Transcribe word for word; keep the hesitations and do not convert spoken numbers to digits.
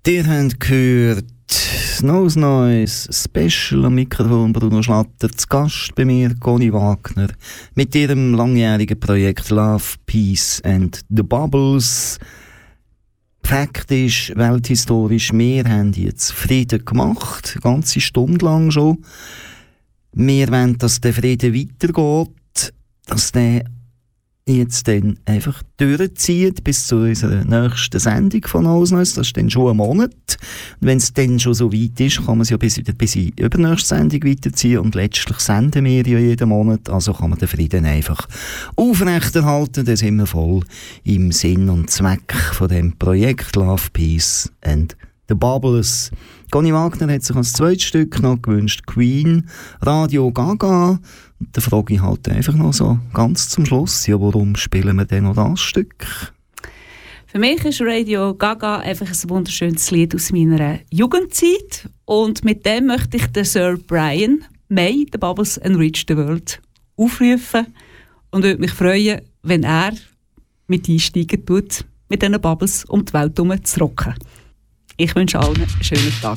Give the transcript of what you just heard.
Ihr habt gehört, Nose Noise, Special am Mikrofon Bruno Schlatter, zu Gast bei mir Conny Wagner, mit ihrem langjährigen Projekt Love, Peace and the Bubbles. Fakt ist, welthistorisch, wir haben jetzt Frieden gemacht, eine ganze Stunde lang schon. Wir wollen, dass der Frieden weitergeht, dass der jetzt dann einfach durchzieht bis zu unserer nächsten Sendung von Ausnus. Das ist dann schon ein Monat. Und wenn es dann schon so weit ist, kann man es ja bis, bis in die übernächste Sendung weiterziehen. Und letztlich senden wir ja jeden Monat. Also kann man den Frieden einfach aufrechterhalten. Da sind wir voll im Sinn und Zweck von dem Projekt Love, Peace and the Bubbles. Conny Wagner hat sich als zweites Stück noch gewünscht Queen, Radio Gaga. Und da frage ich halt einfach noch so ganz zum Schluss, ja, warum spielen wir denn noch das Stück? Für mich ist Radio Gaga einfach ein wunderschönes Lied aus meiner Jugendzeit. Und mit dem möchte ich den Sir Brian May, The Bubbles and Reach the World, aufrufen. Und würde mich freuen, wenn er mit einsteigen tut, mit diesen Bubbles um die Welt herum zu rocken. Ich wünsche allen einen schönen Tag.